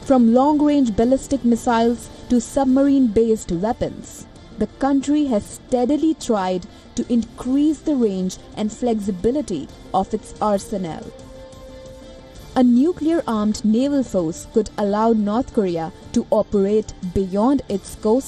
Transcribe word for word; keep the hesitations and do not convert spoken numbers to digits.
From long-range ballistic missiles to submarine-based weapons, the country has steadily tried to increase the range and flexibility of its arsenal. A nuclear-armed naval force could allow North Korea to operate beyond its coast